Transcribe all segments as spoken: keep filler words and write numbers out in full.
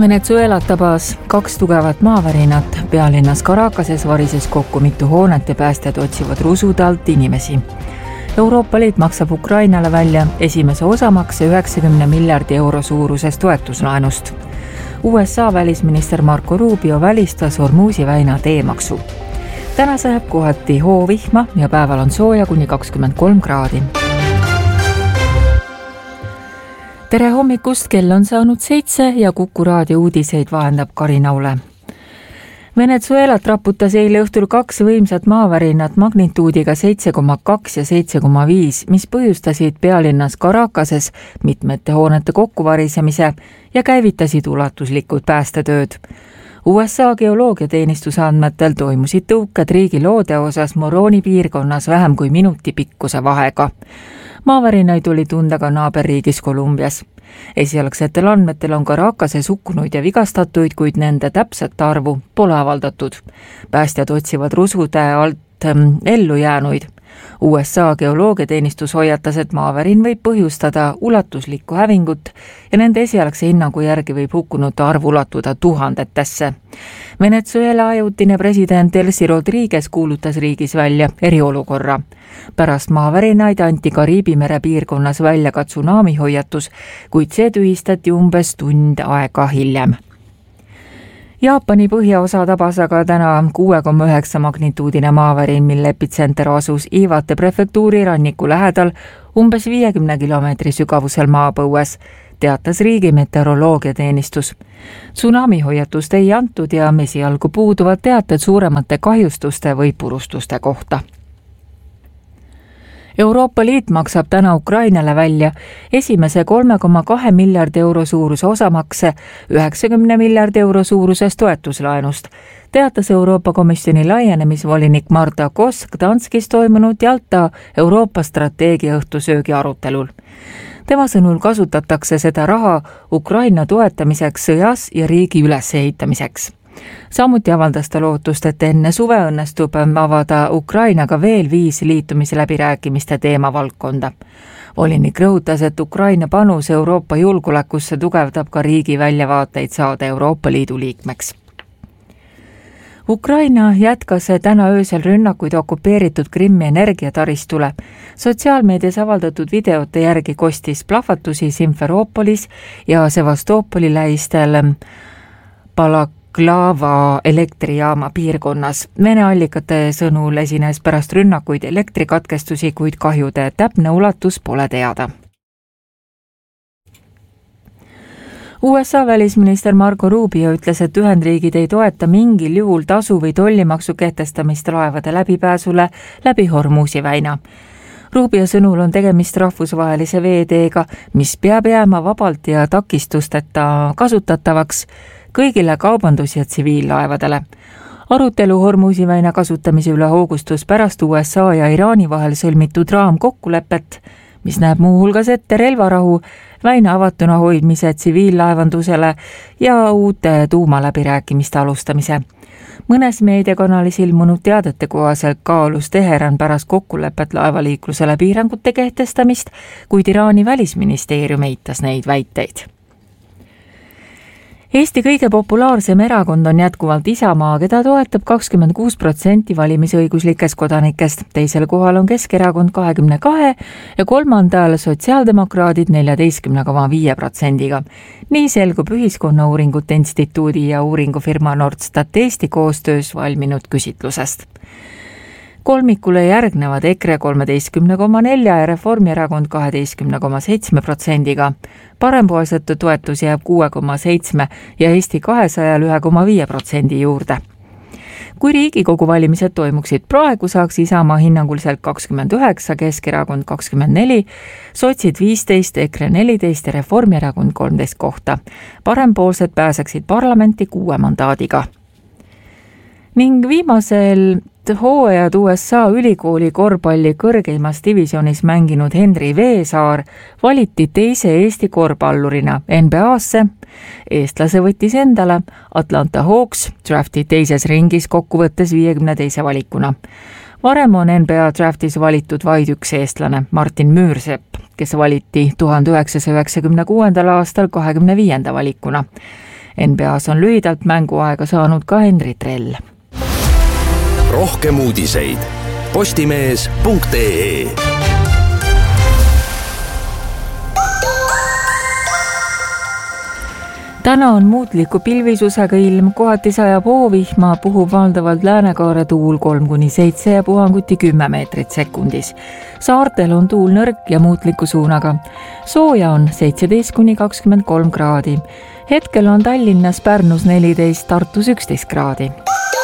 Venezuelat tabas kaks tugevat maavärinat. Pealinnas Caracases varises kokku mitu hoonet ja päästjad otsivad rusude alt inimesi. Euroopa Liit maksab Ukrainale välja esimese osamakse üheksakümne miljardi euro suurusest toetuslaenust. U S A välisminister Marco Rubio välistas Hormuzi väina teemaksu. Täna sajab kohati hoovihma ja päeval on sooja kuni kakskümmend kolm kraadi. Tere hommikust, kell on saanud seitse ja Kuku raadio uudiseid vahendab Karina Ule. Venezuelat raputas eile õhtul kaks võimsat maavärinat magnituudiga seitse koma kaks ja seitse koma viis, mis põhjustasid pealinnas Caracases mitmete hoonete kokkuvarisemise ja käivitasid ulatuslikud päästetööd. U S A geoloogiateenistuse andmetel toimusid tõuked riigi loode osas Moroni piirkonnas vähem kui minuti pikkuse vahega. Maavärinaid oli tunda ka naaberriigis Kolumbias. Esialgsetel andmetel on Caracases hukkunuid ja vigastatuid, kuid nende täpset arvu pole avaldatud. Päästjad otsivad rusude alt ellu jäänuid. U S A geoloogiateenistus hoiatas, et maavärin võib põhjustada ulatuslikku hävingut ja nende esialgse hinnangu järgi võib hukkunute arv ulatuda tuhandetesse. Venezuela ajutine president Delcy Rodriguez kuulutas riigis välja eriolukorra. Pärast maavärinaid anti Kariibi mere piirkonnas välja ka tsunami hoiatus, kuid see tühistati umbes tund aega hiljem. Jaapani põhjaosa tabas aga täna kuue koma üheksa magnituudine maavärin, mille epitsenter asus Iwate prefektuuri ranniku lähedal umbes viiekümne kilomeetri sügavusel maapõues, teatas riigi meteoroloogiateenistus. Tsunami hoiatust ei antud ja esialgu puuduvad teated suuremate kahjustuste või purustuste kohta. Euroopa Liit maksab täna Ukrainale välja esimese kolme koma kahe miljardi euro suuruse osamakse üheksakümne miljardi euro suurusest toetuslaenust, teatas Euroopa Komisjoni laienemisvolinik Marta Kosk Danskis toimunud Jalta Euroopa strateegia õhtusöögi arutelul. Tema sõnul kasutatakse seda raha Ukraina toetamiseks sõjas ja riigi ülesehitamiseks. Samuti avaldas ta lootust, et enne suve õnnestub avada Ukrainaga veel viis liitumisläbirääkimiste teemavaldkonda. Volinik rõhutas, et Ukraina panus Euroopa julgeolekusse tugevdab ka riigi väljavaateid saada Euroopa Liidu liikmeks. Ukraina jätkas täna öösel rünnakuid okupeeritud Krimmi energiataristule. Sotsiaalmeedias avaldatud videote järgi kostis plahvatusi Simferoopolis ja Sevastopoli lähistel Palak Klava elektrijaama piirkonnas. Vene allikate sõnul esines pärast rünnakuid elektrikatkestusi, kuid kahjude täpne ulatus pole teada. U S A välisminister Marco Rubio ütles, et Ühendriigid ei toeta mingil juhul tasu või tollimaksu kehtestamist laevade läbipääsule läbi Hormuzi väina. Rubio sõnul on tegemist rahvusvahelise veeteega, mis peab jääma vabalt ja takistusteta kasutatavaks kõigile kaubandus- ja tsiviillaevadele. Arutelu Hormuzi väina kasutamise üle hoogustus pärast U S A ja Iraani vahel sõlmitud raamkokkulepet, mis näeb muuhulgas ette relvarahu, väina avatuna hoidmise tsiviillaevandusele ja uute tuumaläbirääkimiste alustamise. Mõnes meediakanalis ilmunud teadete kohaselt kaalus Teheran pärast kokkulepet laevaliiklusele piirangute kehtestamist, kuid Iraani välisministeerium eitas neid väiteid. Eesti kõige populaarsem erakond on jätkuvalt Isamaa, keda toetab kakskümmend kuus protsenti valimisõiguslikest kodanikest. Teisel kohal on Keskerakond kahekümne kahe ja kolmandal sotsiaaldemokraadid neljateistkümne koma viie protsendiga. Nii selgub Ühiskonnauuringute Instituudi ja uuringufirma Nordstat Eesti koostöös valminud küsitlusest. Kolmikule järgnevad EKRE kolmeteistkümne koma nelja ja Reformierakond kaheteistkümne koma seitsme protsendiga. Parempoolsete toetus jääb kuue koma seitsme ja Eesti kahesajal ühe koma viie protsendi juurde. Kui Riigikogu valimised toimuksid praegu, saaks Isamaa hinnanguliselt kakskümmend üheksa, Keskerakond kakskümmend neli, sotsid viisteist, EKRE neliteist ja Reformierakond kolmteist kohta. Parempoolsed pääseksid parlamenti kuue mandaadiga. Ning viimasel hooajad U S A ülikooli korvpalli kõrgeimas divisionis mänginud Henri Veesaar valiti teise Eesti korvpallurina N B A-sse. Eestlase võttis endale Atlanta Hawks drafti teises ringis kokkuvõttes viiekümne teise valikuna. Varem on N B A draftis valitud vaid üks eestlane, Martin Müürsepp, kes valiti tuhande üheksasaja üheksakümne kuuendal aastal kahekümne viienda valikuna. N B A-s on lühidalt mänguaega saanud ka Henri Trell. Rohkem uudiseid postimees punkt ee. Täna on muutliku pilvisusega ilm, kohati sajab hoovihma, puhub valdavalt läänekaare tuul kolm kuni seitse ja puhanguti kümme meetrit sekundis. Saartel on tuul nõrk ja muutliku suunaga. Sooja on seitseteist kuni kakskümmend kolm kraadi. Hetkel on Tallinnas, Pärnus neliteist, Tartus üksteist kraadi.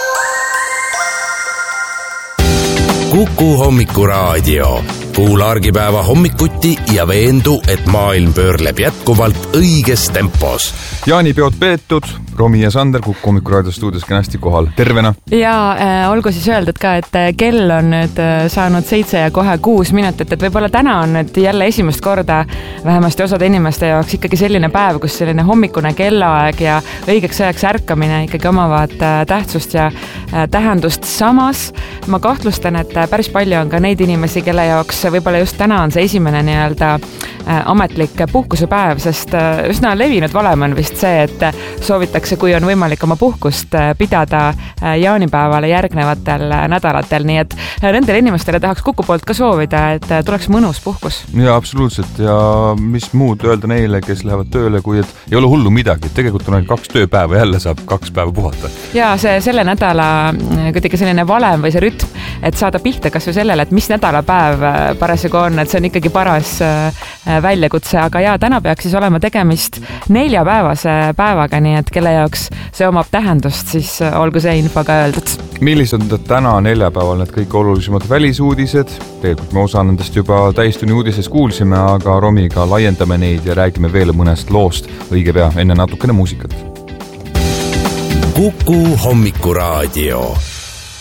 Kuku hommikuraadio. Kuula argipäeva hommikuti ja veendu, et maailm pöörleb jätkuvalt õiges tempos. Jaanipeod peetud, Romi ja Sander Kuku hommikuraadio stuudios kenasti kohal. Tervena! Ja äh, olgu siis öeldud ka, et kell on nüüd äh, saanud seitse ja kohe kuus minutit, et võib-olla täna on nüüd jälle esimest korda vähemasti osade inimeste jaoks ikkagi selline päev, kus selline hommikune kellaaeg ja õigeks ajaks ärkamine ikkagi omavad äh, tähtsust ja äh, tähendust. Samas ma kahtlustan, et äh, päris palju on ka neid inimesi, kelle jaoks võib-olla just täna on see esimene nii-öelda ametlik puhkusepäev, sest üsna levinud valem on vist see, et soovitakse, kui on võimalik oma puhkust pidada jaanipäevale järgnevatel nädalatel, nii et nendele inimestele tahaks Kuku poolt ka soovida, et tuleks mõnus puhkus. Ja absoluutselt ja mis muud öelda neile, kes lähevad tööle, kui et ei ole hullu midagi, tegelikult on ainult kaks tööpäeva, jälle saab kaks päeva puhata. Ja see selle nädala kuidagi selline valem või see rütm, et saada pihta kas või sellele, et mis nädalapäev parasjagu on, et see on ikkagi paras väljakutse, aga ja täna peaks siis olema tegemist neljapäevase päevaga, nii et kelle jaoks see omab tähendust, siis olgu see info ka öeldud. Millised on täna neljapäeval need kõik olulisemad välisuudised? Tegelikult me osa nendest juba täistunni uudises kuulsime, aga Romiga laiendame neid ja räägime veel mõnest loost õige pea enne natukene muusikat. Kuku hommikuraadio.